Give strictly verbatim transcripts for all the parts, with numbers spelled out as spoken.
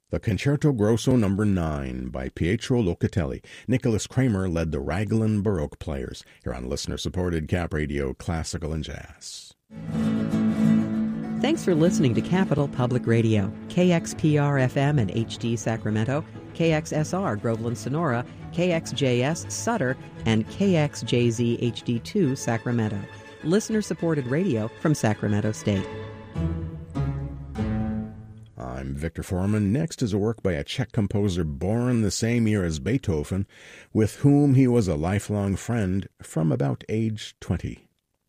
The Concerto Grosso Number nine by Pietro Locatelli. Nicholas Kramer led the Raglan Baroque players. Here on listener-supported Cap Radio Classical and Jazz. Thanks for listening to Capital Public Radio, K X P R F M and H D Sacramento, K X S R Groveland Sonora, K X J S Sutter, and K X J Z H D two Sacramento. Listener-supported radio from Sacramento State. I'm Victor Foreman. Next is a work by a Czech composer born the same year as Beethoven, with whom he was a lifelong friend from about age twenty.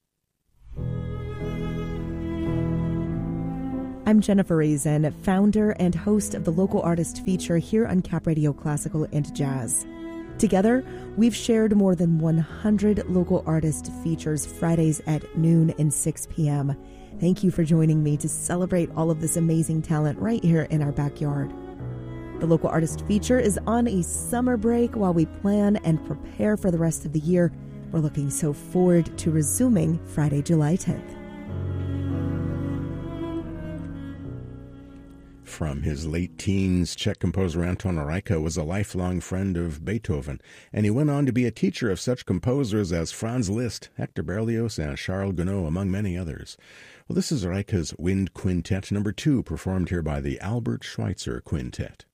I'm Jennifer Reason, founder and host of the Local Artist Feature here on Cap Radio Classical and Jazz. Together, we've shared more than one hundred local artist features Fridays at noon and six p.m. Thank you for joining me to celebrate all of this amazing talent right here in our backyard. The Local Artist Feature is on a summer break while we plan and prepare for the rest of the year. We're looking so forward to resuming Friday, July tenth. From his late teens, Czech composer Anton Oreika was a lifelong friend of Beethoven, and he went on to be a teacher of such composers as Franz Liszt, Hector Berlioz, and Charles Gounod, among many others. Well, this is Oreika's Wind Quintet number two, performed here by the Albert Schweitzer Quintet.